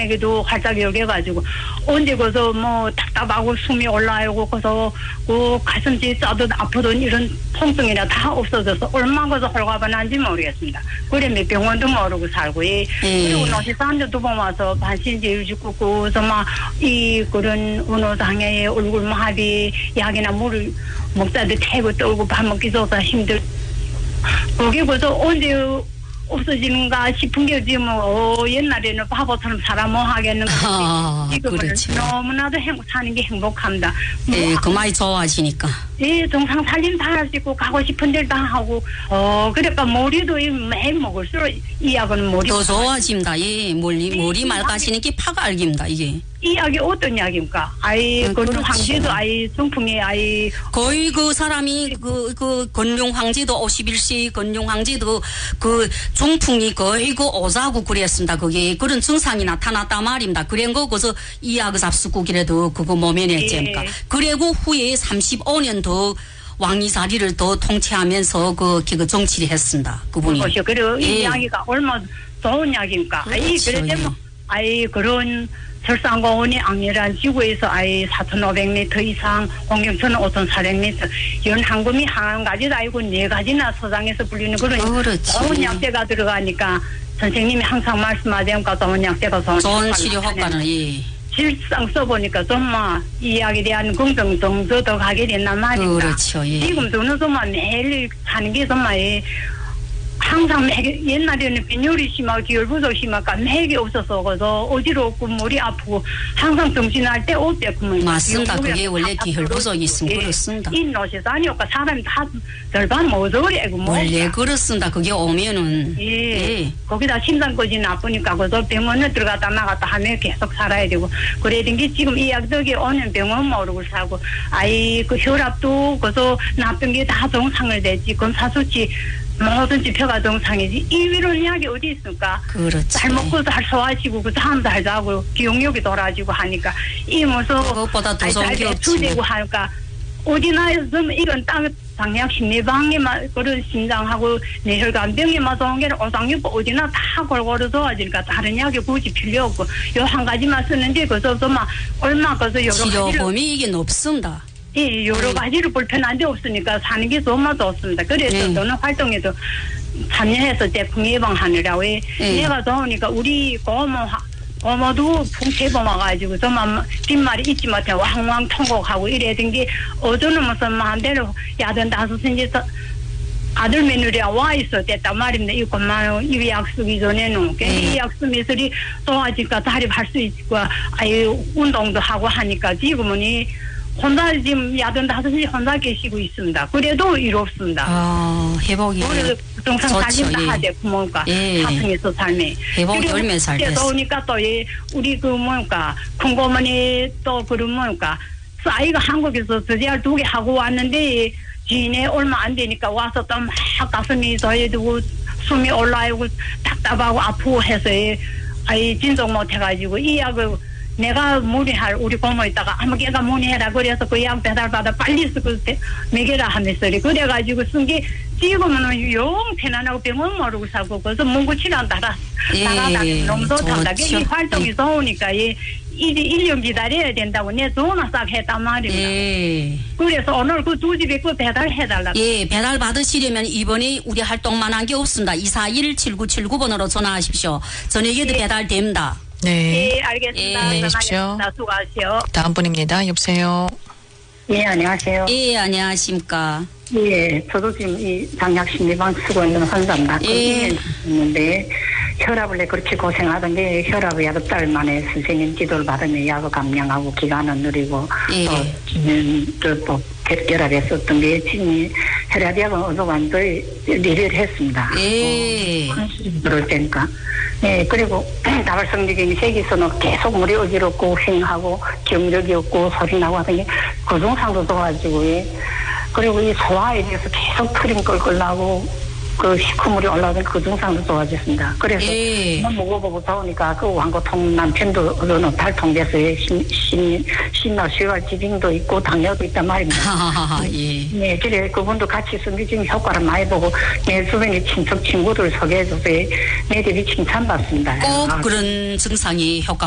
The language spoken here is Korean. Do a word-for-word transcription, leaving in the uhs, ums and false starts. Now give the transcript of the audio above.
내기도 활짝 여겨가지고 언제 거서 뭐 답답하고 숨이 올라오고 거서 그 가슴지 짜듯 아프던 이런 통증이나 다 없어져서 얼마 거서 홀가분한지 모르겠습니다. 그러면 병원도 모르고 살고 예. 그리고 노시산도 두 번 와서 반신제 유지꾸고 정말 이 그런 어느 장애의 얼굴 마비 약이나 물을 먹자도 태고 떨고 밥 먹기 좋아서 힘들. 거기 벌써 언제 없어지는가 싶은 게 지금 어, 옛날에는 바보처럼 살아 뭐 하겠는가. 아, 지금은 그렇죠. 너무나도 행복, 사는 게 행복합니다. 예, 뭐, 그 많이 좋아하시니까. 예, 정상 살림 다 할 수 있고 가고 싶은 데를 다 하고 어 그러니까 머리도 매일 먹을수록 이 약은 머리 더 좋아집니다. 예, 머리 머리 맑아지는 게 파가 알깁니다. 이게. 이 약이 어떤 약입니까? 아이 음, 건룡 그렇죠. 황제도 아이 중풍에 아이 거의 그 사람이 그, 그, 건룡 황제도 오십일 세 건룡 황제도 그 중풍이 거의 그 오사고 그랬습니다. 그게 그런 증상이 나타났단 말입니다. 그런 거, 그래서 이 약을 잡수고기라도 그거 몸에 냈지니까. 예. 그리고 후에 삼십오 년 더 왕이자리를 더 통치하면서 그, 그 정치를 했습니다. 그분이. 그것이 그리고 이 예. 약이가 얼마나 좋은 약입니까? 아이 그렇죠, 그래 예. 뭐 아이 그런 설상공원이 악렬한 지구에서 아이 사천오백 미터 이상, 홍경천은 오천사백 미터, 연항금이 한 가지도 아니고 네 가지나 서장에서 불리는 그런 그렇지. 좋은 약재가 들어가니까 선생님이 항상 말씀하자니까 좋은 약재가 좋은, 좋은 치료 효과는, 예. 실상 써보니까 정말 이 약에 대한 긍정 정서 더 가게 된단 말입니다. 그렇죠, 예. 지금도는 정말 매일 사는 게 정말 항상 맥, 옛날에는 빈혈이 심하고 기혈부족 심하니까 맥이 없어서 그래서 어지럽고 머리 아프고 항상 정신할 때 어때구먼 맞습니다. 그게 원래 기혈부족이 있으면 예. 그렇습니다. 이 노시산이니까 사람이 다 절반 못 어리고 뭐 원래 그렇습니다. 그게 오면은. 예. 예. 거기다 심장까지 나쁘니까 그래서 병원에 들어갔다 나갔다 하면 계속 살아야 되고 그래야 된 게 지금 이 약덕에 오는 병원 모르고 살고 아이 그 혈압도 그래서 나쁜 게 다 정상을 내지 검사 수치 모든 지표가 정상이지 이위로는 약이 어디 있습니까? 그렇지. 잘 먹고 잘 소화하시고 그 다음 잘 자고 기억력이 돌아지고 하니까 이 무슨 그것보다 더 좋은 게 없지. 주되고 하니까 어디나 좀 이건 딱 당약 심리방에만 그런 심장하고 뇌혈관병에만 좋은 게 오상육부 어디나 다 골고루 좋아지니까 다른 약이 굳이 필요 없고 요 한 가지만 쓰는데 그래서 정말 얼마 그래서 여러 치료 가지를 범위 이게 높습니다. 예, 여러 가지를 불편한 데 없으니까 사는 게 정말 좋습니다. 그래서 네. 저는 활동에도 참여해서 제품 예방하느라고 해. 네. 내가 좋으니까 우리 고모, 고모도 풍채범 와가지고 정말 뒷말이 잊지 못해 왕왕 통곡하고 이래던 게 어제는 무슨 마음대로 야든 다섯 생에서 아들 며느리가 와 있어 됐단 말입니다. 이 것만 이 약 쓰기 전에는 이 약 쓰면서리 좋아지니까 자립할 수 있고 아유 운동도 하고 하니까 지금은 이 혼자 지금 야든 다섯 시 혼자 계시고 있습니다. 그래도 이롭습니다. 아, 회복이. 그래서 정상 살림 다 예. 하대 부모가 예. 사성에서 삶에. 회복이 얼마나 잘 됐어. 오니까 또 이 우리 그 뭐니까 큰 고모니 또 그런 뭐니까 아이가 한국에서 저지할 두 개 하고 왔는데 지인에 얼마 안 되니까 와서 또 막 가슴이 저해두고 숨이 올라오고 답답하고 아프고 해서 아이 진정 못해가지고 이 약을 내가 문의할 우리 고모 있다가 아무 개가 문의해라 그래서 그 약 배달받아 빨리 쓰고 먹여라 하면서 그래가지고 쓴 게 지금은 영 편안하고 병원 모르고 살고 그래서 문구치랑 따라 나가다 너무 좋단다. 이 활동이 좋으니까 이 이제 일 년 기다려야 된다고 내 전화 싹 했단 말입니다. 예. 그래서 오늘 그 두 집에 그 배달해달라고. 예, 배달 받으시려면 이번에 우리 활동만 한 게 없습니다. 이사일 칠구칠구 번으로 전화하십시오. 저녁에도 예. 배달됩니다. 네. 예, 알겠습니다. 예, 안녕하십시오. 수고하세요. 다음 분입니다. 여보세요. 예, 안녕하세요. 예, 안녕하십니까. 예, 저도 지금 이 장약심리방 쓰고 있는 환자입니다. 예. 있는데 혈압을 내 그렇게 고생하던 게 혈압이 여덟 달 만에 선생님 지도를 받으며 약을 감량하고 기간은 느리고 예. 또, 또 혈압에 썼던 게 지금 혈압약은 어느 완전히 리뷰를 했습니다. 예. 그럴 때니까. 네, 그리고 다발성지경이 색이서는 계속 물이 어지럽고 휑하고 기억력이 없고 소리 나고 하던 게 그 증상도 좋아지고 예. 그리고 이 소화에 대해서 계속 크림 끓끓 나고 그 시커물이 올라오던 그 증상도 좋아졌습니다. 그래서 예. 먹어보고 좋으니까 그 완고통 남편도 어느 달통돼서 심, 심, 심나 쇠활 지병도 있고 당뇨도 있단 말입니다. 하하하, 예. 네, 그래 그분도 같이 쓴게 지금 효과를 많이 보고 내 주변에 친척 친구들 소개해줘서 매듭이 칭찬받습니다. 꼭 아, 그런 증상이 효과